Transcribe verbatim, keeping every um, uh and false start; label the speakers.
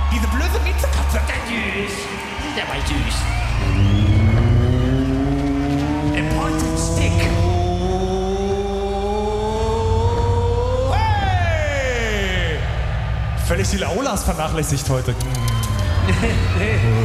Speaker 1: Diese blöde Miezekatze. Süß. Das ist aber süß. Important Stick. Hey! Völlig die Laulas vernachlässigt heute.